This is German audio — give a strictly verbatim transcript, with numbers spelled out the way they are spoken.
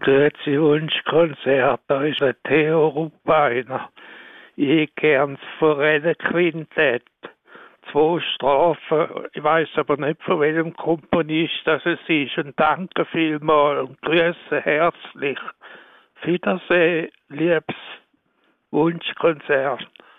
Grüezi Wunschkonzert, da ist der Theo Ruppiner. Ich gern das Forellenquintett. Zwei Strophen, ich weiß aber nicht von welchem Komponist das es ist. Und danke vielmals und grüße herzlich. Wiedersehen, liebes Wunschkonzert.